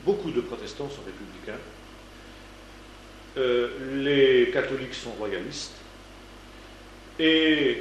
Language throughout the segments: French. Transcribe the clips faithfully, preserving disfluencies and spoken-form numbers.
beaucoup de protestants sont républicains, euh, les catholiques sont royalistes, et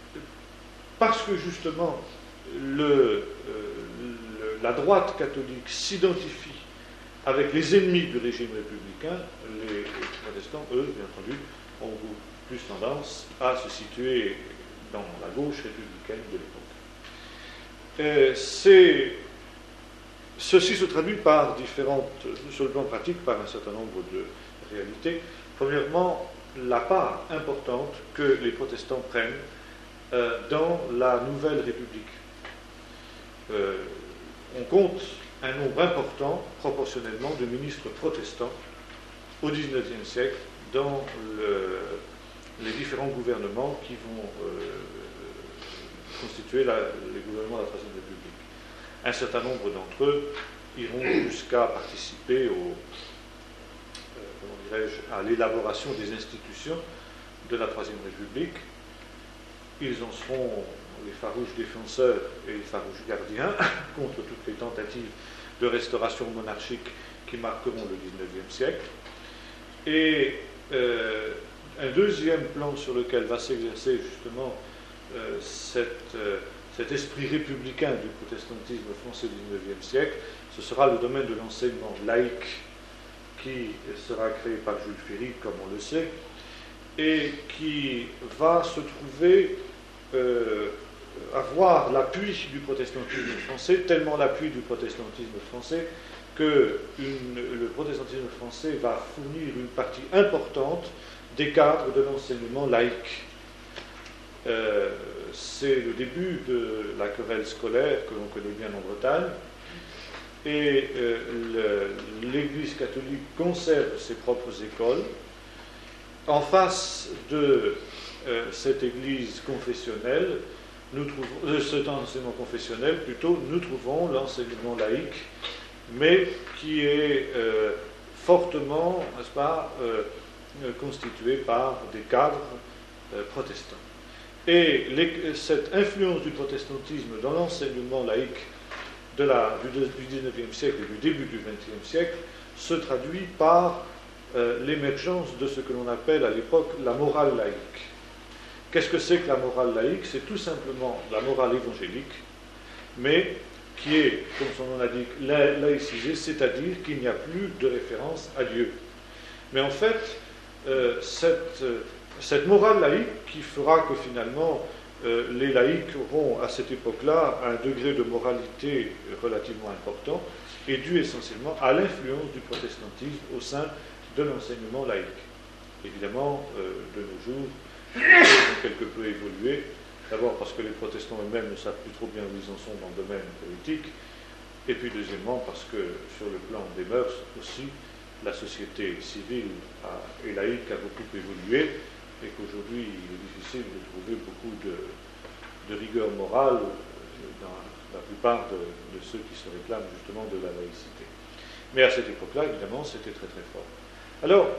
parce que justement le, euh, le, la droite catholique s'identifie avec les ennemis du régime républicain, les, les protestants, eux, bien entendu, ont plus tendance à se situer dans la gauche républicaine de l'époque. Euh, c'est, ceci se traduit par différentes, sur le plan pratique, par un certain nombre de réalités. Premièrement, la part importante que les protestants prennent euh, dans la nouvelle République. Euh, on compte un nombre important, proportionnellement, de ministres protestants au dix-neuvième siècle dans le, les différents gouvernements qui vont euh, constituer la, les gouvernements de la Troisième République. Un certain nombre d'entre eux iront jusqu'à participer au, euh, comment dirais-je, à l'élaboration des institutions de la Troisième République. Ils en seront les farouches défenseurs et les farouches gardiens contre toutes les tentatives de restauration monarchique qui marqueront le dix-neuvième siècle. Et euh, un deuxième plan sur lequel va s'exercer justement euh, cette, euh, cet esprit républicain du protestantisme français du dix-neuvième siècle, ce sera le domaine de l'enseignement laïque qui sera créé par Jules Ferry, comme on le sait, et qui va se trouver euh, avoir l'appui du protestantisme français, tellement l'appui du protestantisme français que une, le protestantisme français va fournir une partie importante des cadres de l'enseignement laïque. Euh, c'est le début de la querelle scolaire que l'on connaît bien en Bretagne, et euh, le, l'Église catholique conserve ses propres écoles. En face de euh, cette Église confessionnelle, nous trouvons, euh, cet enseignement confessionnel plutôt, nous trouvons l'enseignement laïque, mais qui est euh, fortement, n'est-ce pas, euh, constitué par des cadres euh, protestants. Et les, cette influence du protestantisme dans l'enseignement laïque de la, du, du dix-neuvième siècle et du début du vingtième siècle se traduit par euh, l'émergence de ce que l'on appelle à l'époque la morale laïque. Qu'est-ce que c'est que la morale laïque? C'est tout simplement la morale évangélique, mais qui est, comme son nom l'indique, la, laïcisée, c'est-à-dire qu'il n'y a plus de référence à Dieu. Mais en fait, euh, cette, euh, cette morale laïque qui fera que finalement euh, les laïcs auront à cette époque-là un degré de moralité relativement important, est due essentiellement à l'influence du protestantisme au sein de l'enseignement laïque. Évidemment, euh, de nos jours, ils ont quelque peu évolué, d'abord parce que les protestants eux-mêmes ne savent plus trop bien où ils en sont dans le domaine politique, et puis deuxièmement parce que sur le plan des mœurs aussi, la société civile a, et laïque a beaucoup évolué, et qu'aujourd'hui il est difficile de trouver beaucoup de, de rigueur morale dans la plupart de, de ceux qui se réclament justement de la laïcité. Mais à cette époque-là, évidemment, c'était très très fort. Alors,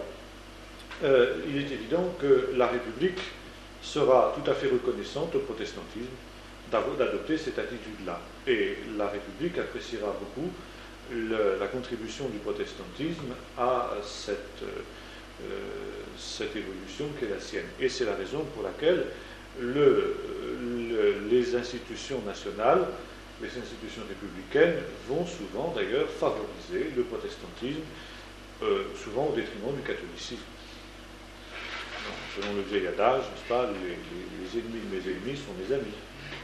euh, il est évident que la République sera tout à fait reconnaissante au protestantisme d'adopter cette attitude-là. Et la République appréciera beaucoup le, la contribution du protestantisme à cette, euh, cette évolution qui est la sienne. Et c'est la raison pour laquelle le, le, les institutions nationales, les institutions républicaines vont souvent d'ailleurs favoriser le protestantisme, euh, souvent au détriment du catholicisme. Selon le vieil adage, n'est-ce pas, les, les, les ennemis de mes ennemis sont mes amis.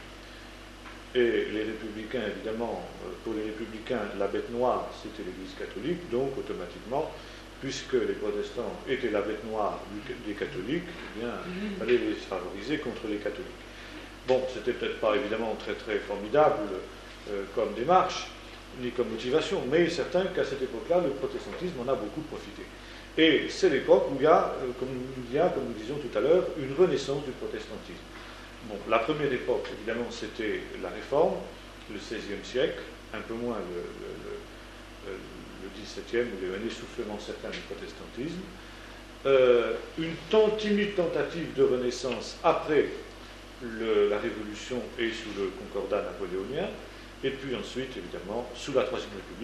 Et les républicains, évidemment, pour les républicains, la bête noire, c'était l'Église catholique, donc automatiquement, puisque les protestants étaient la bête noire des catholiques, eh bien, il fallait les favoriser contre les catholiques. Bon, c'était peut-être pas évidemment très très formidable euh, comme démarche, ni comme motivation, mais il est certain qu'à cette époque-là, le protestantisme en a beaucoup profité. Et c'est l'époque où il y a, comme, il y a, comme nous disions tout à l'heure, une renaissance du protestantisme. Bon, la première époque, évidemment, c'était la Réforme, le seizième siècle, un peu moins le, le, le, le dix-septième, où il y a eu un essoufflement certain du protestantisme. Euh, une tant, timide tentative de renaissance après le, la Révolution et sous le Concordat napoléonien, et puis ensuite, évidemment, sous la Troisième République,